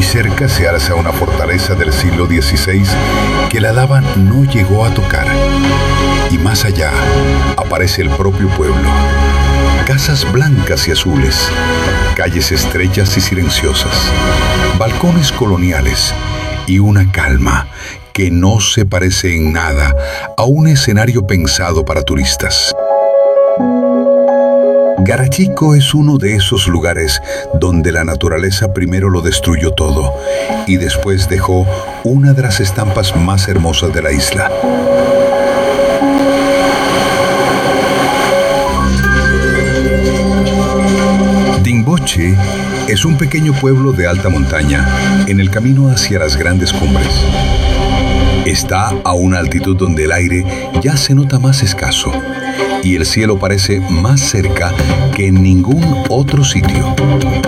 cerca se alza una fortaleza del siglo XVI que la lava no llegó a tocar. Y más allá aparece el propio pueblo. Casas blancas y azules, calles estrechas y silenciosas, balcones coloniales y una calma que no se parece en nada a un escenario pensado para turistas. Garachico es uno de esos lugares donde la naturaleza primero lo destruyó todo y después dejó una de las estampas más hermosas de la isla. Dimboche es un pequeño pueblo de alta montaña en el camino hacia las grandes cumbres. Está a una altitud donde el aire ya se nota más escaso y el cielo parece más cerca que en ningún otro sitio.